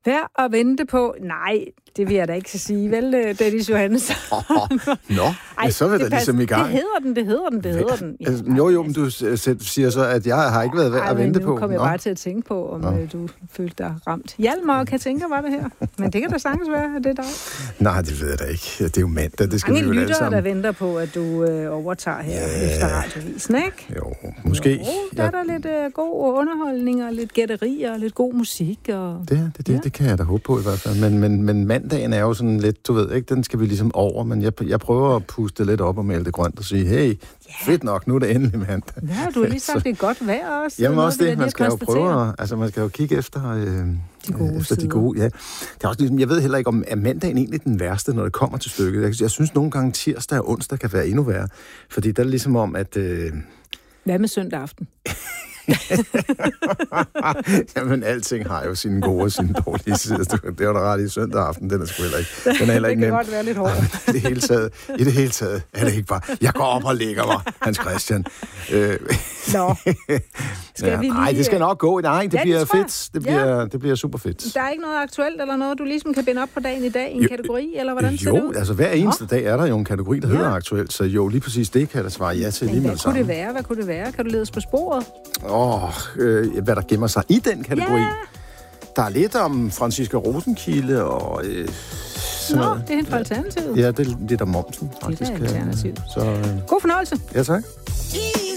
Værd at vente på? Nej, det vil jeg da ikke sige. Vel, Dennis Johannesson? Ja, så vil det ligesom i gang. Det hedder den. Ja, altså, jo, men du siger så, at jeg har ikke været værd at vente på. Nu kom jeg bare til at tænke på, om du følte dig ramt. Hjalmar og Katinka var det her. Men det kan da sagtens være, at det er dig. Nej, det ved jeg da ikke. Det er jo mandag, det skal vi jo alle lyttere, sammen. der venter på, at du overtager her efter radiovisen, ikke? Jo, måske. Jo, der er der lidt god underholdning og lidt gætterier og lidt god musik. Og... Det kan jeg da håbe på i hvert fald. Men mandagen er jo sådan lidt, du ved ikke, den skal vi ligesom over, men jeg prøver at puste lidt op og male det grønt og sige, hey, fedt nok, nu er det endelig mandag. Ja, du har lige sagt, det er godt vejr også. Jamen også det, man skal jo prøve, altså man skal jo kigge efter de gode, ja. Det er også ligesom, jeg ved heller ikke, om er mandagen egentlig den værste, når det kommer til stykket. Jeg synes nogle gange tirsdag og onsdag kan være endnu værre, fordi der er ligesom om, at... Hvad med søndag aften? Jamen, alting har jo sine gode og sine dårlige sider. Det er jo da ret i søndag aften, den er sgu heller ikke. Den er heller ikke nem. Det kan godt være lidt hårdt. I det hele taget er det ikke bare, jeg går op og lægger mig, Hans Christian. Nå. Skal vi lige... Nej, det skal nok gå. Nej, det bliver fedt. Det bliver super fedt. Der er ikke noget aktuelt eller noget, du ligesom kan binde op på dagen i dag i en kategori, eller hvordan ser det ud? Altså hver eneste dag er der jo en kategori, der hedder aktuelt, så jo, lige præcis det kan jeg da svare ja til lige med det samme. Hvad kunne det være? Kan du lede os på sporet? Hvad der gemmer sig i den kategori. Der er lidt om Franziska Rosenkilde og... det er hende fra Alternativet. Ja, det er der momsen, faktisk. Det er Alternativet. Så, god fornøjelse. Ja, tak.